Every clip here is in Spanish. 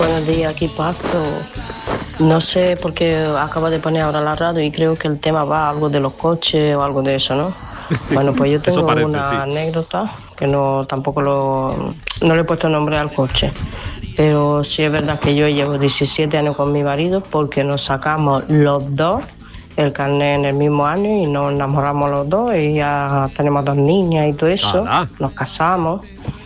Buenos días, aquí Pasto. No sé por qué acabo de poner ahora la radio y creo que el tema va algo de los coches o algo de eso, ¿no? Bueno, pues yo tengo una anécdota que no le he puesto nombre al coche. Pero sí es verdad que yo llevo 17 años con mi marido porque nos sacamos los dos el carnet en el mismo año y nos enamoramos los dos y ya tenemos 2 niñas y todo eso. Nos casamos.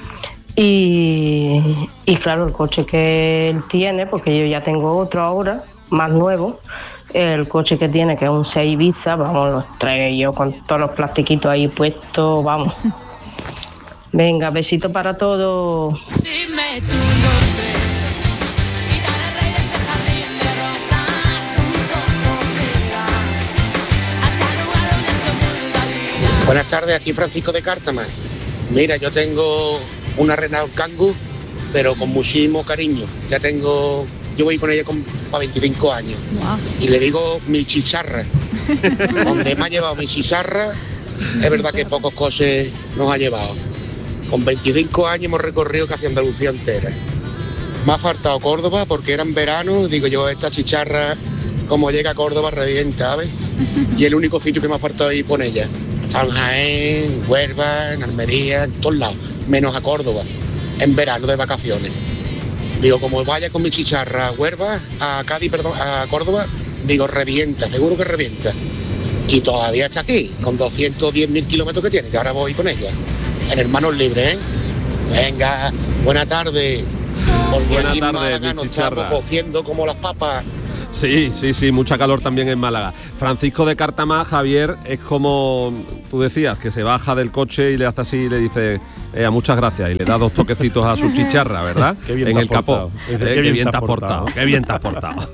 Y claro, el coche que él tiene, porque yo ya tengo otro ahora, más nuevo, el coche que tiene, que es un 6 Ibiza, vamos, los trae yo con todos los plastiquitos ahí puestos, vamos. Venga, besito para todos. Dime tu nombre, quítale el rey de este jardín de rosas, tus ojos miran hacia el lugar donde se mundo al día. Buenas tardes, aquí Francisco de Cártama. Mira, yo tengo una Renault Kangoo, pero con muchísimo cariño. Yo voy con ella para 25 años. Wow. Y le digo mi chicharra. Donde me ha llevado mi chicharra, es verdad que pocos coches nos ha llevado. Con 25 años hemos recorrido casi Andalucía entera. Me ha faltado Córdoba porque era en verano. Digo yo, esta chicharra, como llega a Córdoba, revienta, ¿sabes? Y el único sitio que me ha faltado ir con ella. San Jaén, Huelva, en Almería, en todos lados, menos a Córdoba, en verano de vacaciones. Digo, como vaya con mi chicharra a Huelva, a Córdoba, digo, revienta, seguro que revienta. Y todavía está aquí, con 210.000 kilómetros que tiene, que ahora voy con ella. En hermanos libres, ¿eh? Venga, buena tarde. Buena tarde, mi chicharra. Estamos cociendo como las papas. Sí, mucha calor también en Málaga. Francisco de Cártama, Javier, es como tú decías, que se baja del coche y le hace así y le dice muchas gracias y le da 2 toquecitos a su chicharra, ¿verdad? Qué bien en el capó. capó. Qué bien te has portado. Qué bien te has portado.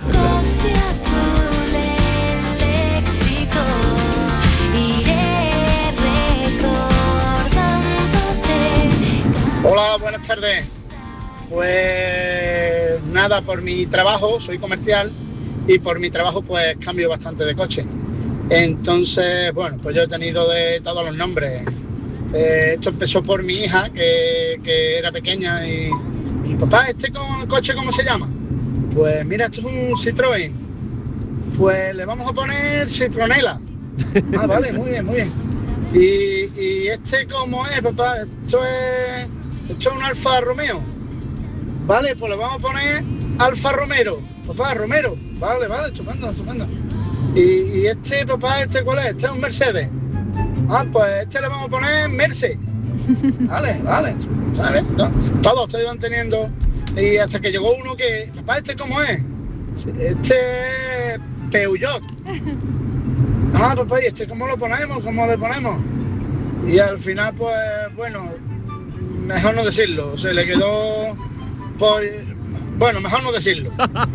Hola, buenas tardes. Pues nada, por mi trabajo, soy comercial y por mi trabajo pues cambio bastante de coche. Entonces, bueno, pues yo he tenido de todos los nombres. Esto empezó por mi hija, que era pequeña y papá, ¿este coche cómo se llama? Pues mira, esto es un Citroën. Pues le vamos a poner Citronela. Ah, vale, muy bien. ¿Y este cómo es, papá? Esto es un Alfa Romeo. Vale, pues le vamos a poner Alfa Romero. Papá, Romero. Vale, estupendo. ¿Y este, papá, cuál es? Este es un Mercedes. Ah, pues este le vamos a poner Merce. Vale. ¿Sabes? Todos ustedes van teniendo. Y hasta que llegó uno que, papá, ¿este cómo es? Este es Peugeot. Ah, papá, ¿y este cómo lo ponemos? ¿Cómo le ponemos? Y al final, pues, bueno, mejor no decirlo. Se le quedó... Pues, bueno, mejor no decirlo.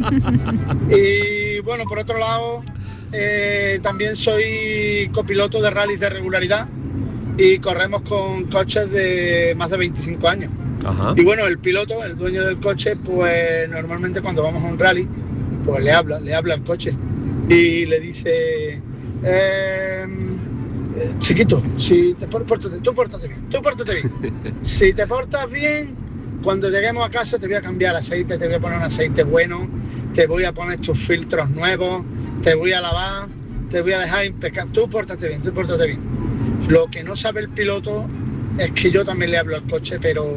Y bueno, por otro lado, también soy copiloto de rallies de regularidad y corremos con coches de más de 25 años. Ajá. Y bueno, el piloto, el dueño del coche, pues normalmente cuando vamos a un rally, pues le habla al coche y le dice, chiquito, si tú pórtate bien. Si te portas bien, cuando lleguemos a casa te voy a cambiar aceite, te voy a poner un aceite bueno, te voy a poner tus filtros nuevos, te voy a lavar, te voy a dejar impecable. Tú pórtate bien. Lo que no sabe el piloto es que yo también le hablo al coche, pero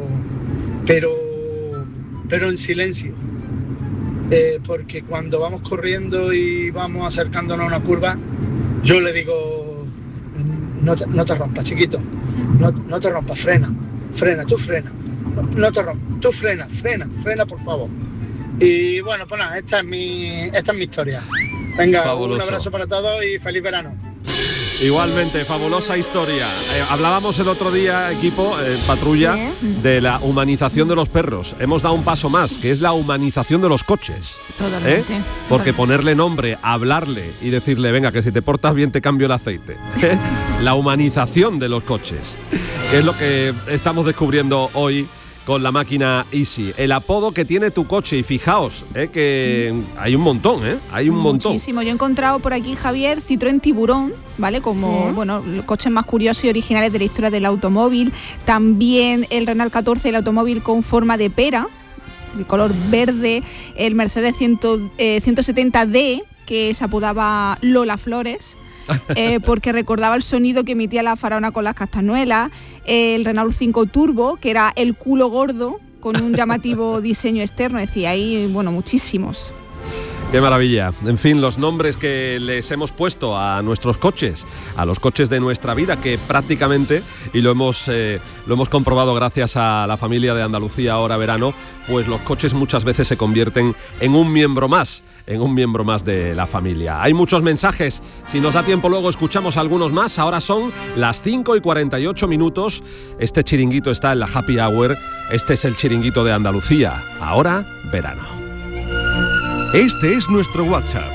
en silencio. Porque cuando vamos corriendo y vamos acercándonos a una curva, yo le digo, no te rompas, chiquito, no te rompas, frena, tú frena. No te rompas, tú frena, por favor. Y bueno, pues nada, esta es mi historia. Venga, fabuloso. Un abrazo para todos y feliz verano. Igualmente, fabulosa historia. Hablábamos el otro día, equipo, patrulla, de la humanización de los perros. Hemos dado un paso más, que es la humanización de los coches. Totalmente. Porque ponerle nombre, hablarle y decirle, venga, que si te portas bien te cambio el aceite. La humanización de los coches, que es lo que estamos descubriendo hoy con la máquina Easy. El apodo que tiene tu coche, y fijaos, que hay un montón, hay un montón. Muchísimo. Yo he encontrado por aquí, Javier, Citroën Tiburón, ¿vale? Como, bueno, los coches más curiosos y originales de la historia del automóvil. También el Renault 14, el automóvil con forma de pera, el color verde, el Mercedes 170D, que se apodaba Lola Flores, porque recordaba el sonido que emitía la faraona con las castañuelas, el Renault 5 Turbo, que era el culo gordo, con un llamativo diseño externo, decía ahí, bueno, muchísimos. Qué maravilla. En fin, los nombres que les hemos puesto a nuestros coches, a los coches de nuestra vida, que prácticamente, y lo hemos comprobado gracias a la familia de Andalucía Ahora Verano, pues los coches muchas veces se convierten en un miembro más de la familia. Hay muchos mensajes, si nos da tiempo luego escuchamos algunos más. Ahora son las 5:48. Este chiringuito está en la Happy Hour. Este es el chiringuito de Andalucía Ahora Verano. Este es nuestro WhatsApp,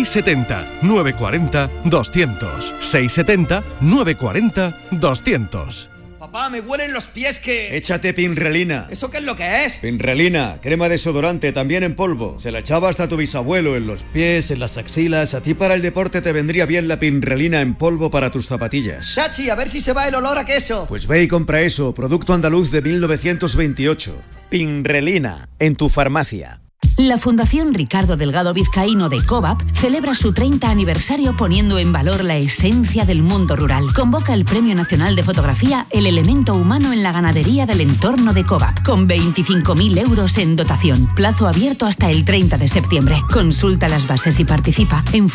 670-940-200. 670-940-200. Papá, me huelen los pies que... Échate Pinrelina. ¿Eso qué es lo que es? Pinrelina, crema desodorante, también en polvo. Se la echaba hasta tu bisabuelo en los pies, en las axilas. A ti para el deporte te vendría bien la Pinrelina en polvo para tus zapatillas. Chachi, a ver si se va el olor a queso. Pues ve y compra eso, producto andaluz de 1928. Pinrelina, en tu farmacia. La Fundación Ricardo Delgado Vizcaíno de COVAP celebra su 30 aniversario poniendo en valor la esencia del mundo rural. Convoca el Premio Nacional de Fotografía El Elemento Humano en la Ganadería del Entorno de COVAP, con 25.000 euros en dotación. Plazo abierto hasta el 30 de septiembre. Consulta las bases y participa en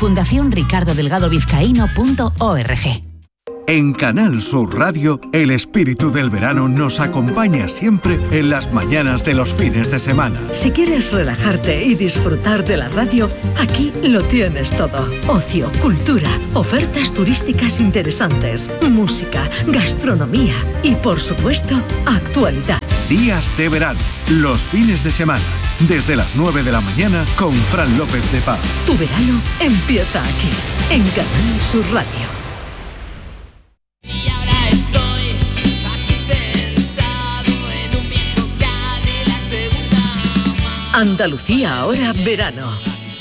fundacionricardodelgadovizcaíno.org. En Canal Sur Radio, el espíritu del verano nos acompaña siempre en las mañanas de los fines de semana. Si quieres relajarte y disfrutar de la radio, aquí lo tienes todo. Ocio, cultura, ofertas turísticas interesantes, música, gastronomía y, por supuesto, actualidad. Días de verano, los fines de semana, desde las 9 de la mañana con Fran López de Paz. Tu verano empieza aquí, en Canal Sur Radio. Andalucía Ahora Verano.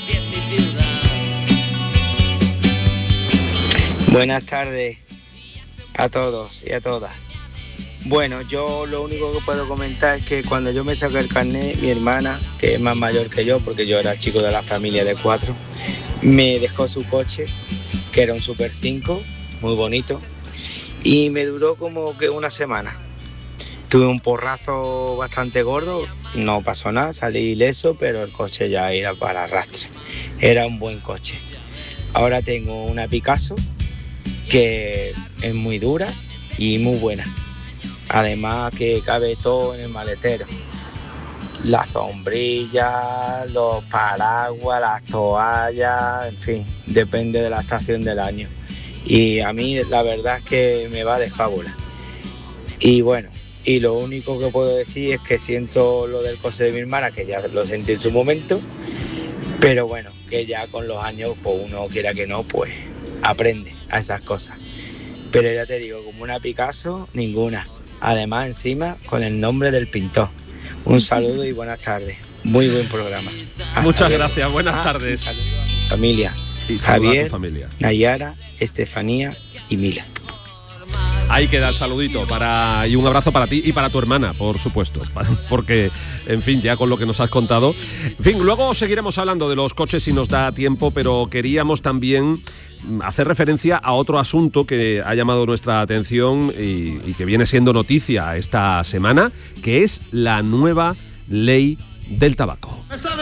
Buenas tardes a todos y a todas. Bueno, yo lo único que puedo comentar es que cuando yo me saqué el carnet, mi hermana, que es más mayor que yo, porque yo era chico de la familia de 4, me dejó su coche, que era un Super 5, muy bonito, y me duró como que una semana. Tuve un porrazo bastante gordo, no pasó nada, salí ileso, pero el coche ya era para arrastre. Era un buen coche. Ahora tengo una Picasso que es muy dura y muy buena. Además que cabe todo en el maletero. La sombrilla, los paraguas, las toallas, en fin, depende de la estación del año. Y a mí la verdad es que me va de fábula. Y bueno, y lo único que puedo decir es que siento lo del coche de mi hermana, que ya lo sentí en su momento, pero bueno, que ya con los años, pues uno quiera que no, pues aprende a esas cosas. Pero ya te digo, como una Picasso, ninguna. Además, encima, con el nombre del pintor. Un saludo y buenas tardes. Muy buen programa. Muchas gracias, buenas tardes. Saludos a mi familia. Y Javier, familia. Nayara, Estefanía y Mila. Ahí queda el saludito y un abrazo para ti y para tu hermana, por supuesto, porque, en fin, ya con lo que nos has contado. En fin, luego seguiremos hablando de los coches si nos da tiempo, pero queríamos también hacer referencia a otro asunto que ha llamado nuestra atención y que viene siendo noticia esta semana, que es la nueva ley del tabaco.